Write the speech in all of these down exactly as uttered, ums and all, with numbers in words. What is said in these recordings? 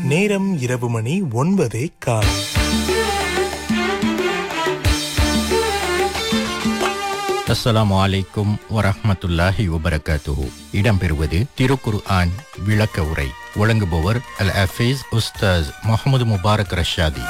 நேரம் இரவு மணி ஒன்பதே கால். அஸ்ஸலாமு அலைக்கும் வரஹ்மத்துல்லாஹி வபரகாத்துஹு. இடம்பெறுவது திருக்குர் ஆன் விளக்க உரை. வழங்குபவர் அல் ஹஃபீஸ் உஸ்தாஸ் முஹம்மது முபாரக் ரஷாதி.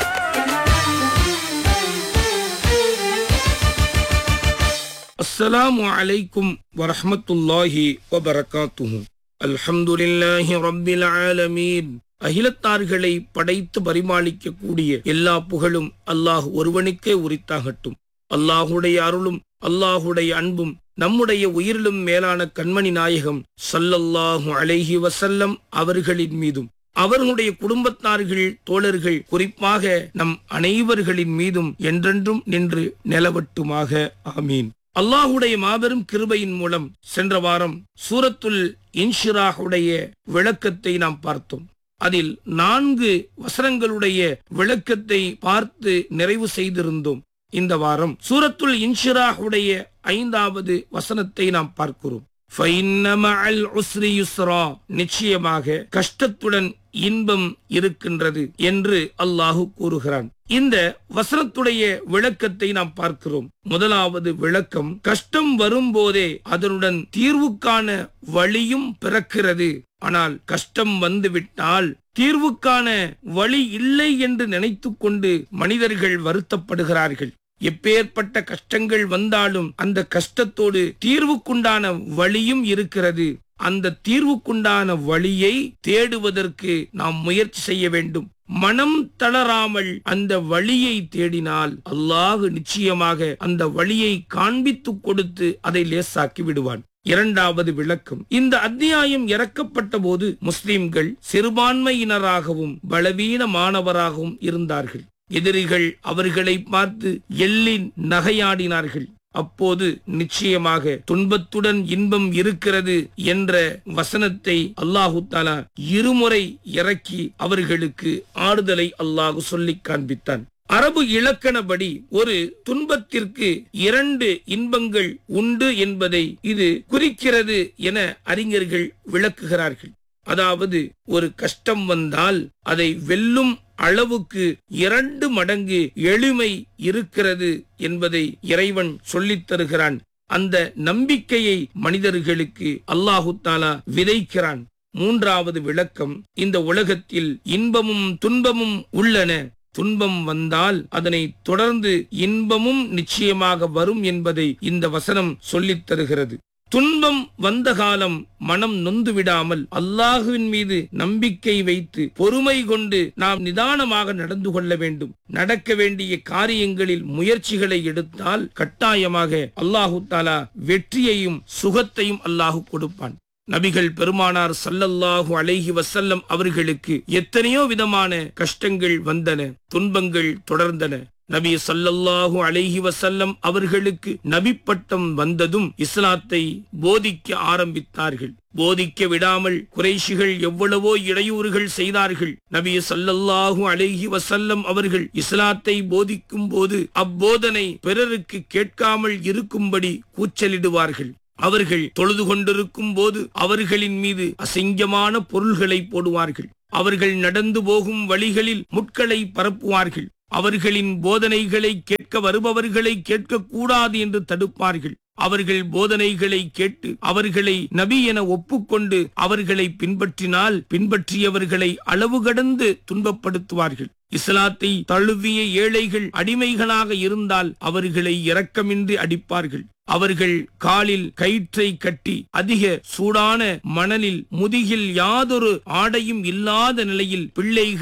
அஸ்ஸலாமு அலைக்கும் வரஹ்மத்துல்லாஹி வபரகாத்துஹு. அல்ஹம்துலில்லாஹி ரப்பில் ஆலமீன். அகிலத்தார்களை படைத்து பரிமாளிக்கக்கூடிய எல்லா புகழும் அல்லாஹ் ஒருவனுக்கே உரித்தாகட்டும். அல்லாஹுடைய அருளும் அல்லாஹுடைய அன்பும் நம்முடைய உயிரிலும் மேலான கண்மணி நாயகம் ஸல்லல்லாஹு அலைஹி வஸல்லம் அவர்களின் மீதும் அவர்களுடைய குடும்பத்தார்கள், தோழர்கள், குறிப்பாக நம் அனைவர்களின் மீதும் என்றென்றும் நின்று நிலவட்டுமாக. ஆமீன். அல்லாஹுடைய மாபெரும் கிருபையின் மூலம் சென்ற வாரம் சூரத்துல் இன்ஷிராஹுடைய விளக்கத்தை நாம் பார்த்தோம். அதில் நான்கு வசனங்களுடைய விளக்கத்தை பார்த்து நிறைவு செய்திருந்தோம். இந்த வாரம் சூரத்துல் இன்ஷிராஹுடைய ஐந்தாவது வசனத்தை நாம் பார்க்கிறோம். ஃபஇன்ன மஅல் உஸ்ரி யுஸ்ரா, நிச்சயமாக கஷ்டத்துடன் இன்பம் இருக்கின்றது என்று அல்லாஹு கூறுகிறான். இந்த வசனத்துடைய விளக்கத்தை நாம் பார்க்கிறோம். முதலாவது விளக்கம், கஷ்டம் வரும்போதே அதனுடன் தீர்வுக்கான வழியும் பிறக்கிறது. ஆனால் கஷ்டம் வந்துவிட்டால் தீர்வுக்கான வழி இல்லை என்று நினைத்து கொண்டு மனிதர்கள் வருத்தப்படுகிறார்கள். எப்பேற்பட்ட கஷ்டங்கள் வந்தாலும் அந்த கஷ்டத்தோடு தீர்வுக்குண்டான வழியும் இருக்கிறது. அந்த தீர்வுக்குண்டான வழியை தேடுவதற்கு நாம் முயற்சி செய்ய வேண்டும். மனம் தளராமல் அந்த வழியை தேடினால் அல்லாஹ் நிச்சயமாக அந்த வழியை காண்பித்து கொடுத்து அதை லேசாக்கி விடுவான். இரண்டாவது விளக்கம், இந்த அத்தியாயம் இறக்கப்பட்ட போது முஸ்லிம்கள் சிறுபான்மையினராகவும் பலவீனமானவராகவும் இருந்தார்கள். எதிரிகள் அவர்களை பார்த்து எள்ளி நகையாடினார்கள். அப்போது நிச்சயமாக துன்பத்துடன் இன்பம் இருக்கிறது என்ற வசனத்தை அல்லாஹு தஆலா இருமுறை இறக்கி அவர்களுக்கு ஆறுதலை அல்லாஹ் சொல்லி காண்பித்தான். அரபு இலக்கணப்படி ஒரு துன்பத்திற்கு இரண்டு இன்பங்கள் உண்டு என்பதை இது குறிக்கிறது என அறிஞர்கள் விளக்குகிறார்கள். அதாவது ஒரு கஷ்டம் வந்தால் அதை வெல்லும் அளவுக்கு இரண்டு மடங்கு எளிமை இருக்கிறது என்பதை இறைவன் சொல்லித் தருகிறான். அந்த நம்பிக்கையை மனிதர்களுக்கு அல்லாஹு தஆலா விதைக்கிறான். மூன்றாவது விளக்கம், இந்த உலகத்தில் இன்பமும் துன்பமும் உள்ளன. துன்பம் வந்தால் அதனை தொடர்ந்து இன்பமும் நிச்சயமாக வரும் என்பதை இந்த வசனம் சொல்லித் தருகிறது. துன்பம் வந்த காலம் மனம் நொந்து விடாமல் அல்லாஹுவின் மீது நம்பிக்கை வைத்து பொறுமை கொண்டு நாம் நிதானமாக நடந்து கொள்ள வேண்டும். நடக்க வேண்டிய காரியங்களில் முயற்சிகளை எடுத்தால் கட்டாயமாக அல்லாஹு தஆலா வெற்றியையும் சுகத்தையும் அல்லாஹு கொடுப்பான். நபிகள் பெருமானார் ஸல்லல்லாஹு அலைஹி வஸல்லம் அவர்களுக்கு எத்தனையோ விதமான கஷ்டங்கள் வந்தன, துன்பங்கள் தொடர்ந்தன. நபி ஸல்லல்லாஹு அலைஹி வஸல்லம் அவர்களுக்கு நபி பட்டம் வந்ததும் இஸ்லாத்தை போதிக்க ஆரம்பித்தார்கள். போதிக்க விடாமல் குறைஷிகள் எவ்வளவோ இடையூறுகள் செய்தார்கள். நபி ஸல்லல்லாஹு அலைஹி வஸல்லம் அவர்கள் இஸ்லாத்தை போதிக்கும் போது அப்போதனை பிறருக்கு கேட்காமல் இருக்கும்படி கூச்சலிடுவார்கள். அவர்கள் தொழுது கொண்டிருக்கும் போது அவர்களின் மீது அசிங்கமான பொருள்களை போடுவார்கள். அவர்கள் நடந்து போகும் வழிகளில் முட்களை பரப்புவார்கள். அவர்களின் போதனைகளை கேட்க வருபவர்களை கேட்க கூடாது என்று தடுப்பார்கள். அவர்கள் போதனைகளை கேட்டு அவர்களை நபி என ஒப்புக்கொண்டு அவர்களை பின்பற்றினால் பின்பற்றியவர்களை அளவு கடந்து துன்பப்படுத்துவார்கள். இஸ்லாத்தை தழுவிய ஏழைகள் அடிமைகளாக இருந்தால் அவர்களை இரக்கமின்றி அடிப்பார்கள். அவர்கள் காலில் கயிற்றை கட்டி அதிக சூடான மணலில் முதுகில் யாதொரு ஆடையும் இல்லாத நிலையில் பிள்ளைகள்